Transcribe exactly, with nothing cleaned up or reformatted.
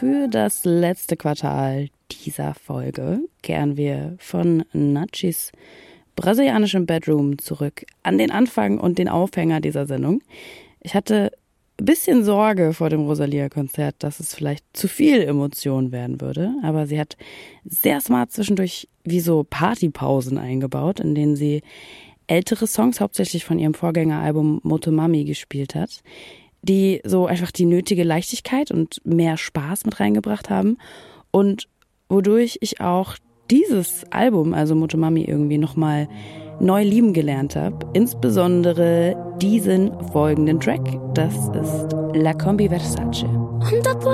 Für das letzte Quartal dieser Folge kehren wir von Nachis brasilianischem Bedroom zurück an den Anfang und den Aufhänger dieser Sendung. Ich hatte ein bisschen Sorge vor dem Rosalia-Konzert, dass es vielleicht zu viel Emotion werden würde, aber sie hat sehr smart zwischendurch wie so Partypausen eingebaut, in denen sie ältere Songs hauptsächlich von ihrem Vorgängeralbum Motomami gespielt hat, die so einfach die nötige Leichtigkeit und mehr Spaß mit reingebracht haben und wodurch ich auch dieses Album, also Motomami, irgendwie nochmal neu lieben gelernt habe. Insbesondere diesen folgenden Track. Das ist La Combi Versace.